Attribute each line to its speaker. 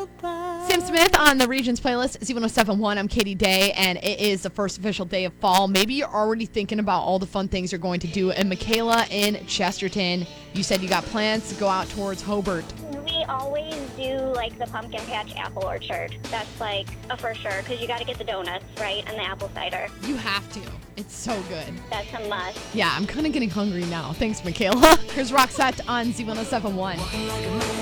Speaker 1: Sam Smith on the Regions playlist, Z1071. I'm Katie Day, and it is the first official day of fall. Maybe you're already thinking about all the fun things you're going to do. And Michaela in Chesterton, you said you got plans to go out towards Hobart.
Speaker 2: We always do like the pumpkin patch apple orchard. That's like a for sure because you got to get the donuts, right, and the apple cider.
Speaker 1: You have to. It's so good.
Speaker 2: That's a must.
Speaker 1: Yeah, I'm kind of getting hungry now. Thanks, Michaela. Here's Roxette on Z1071.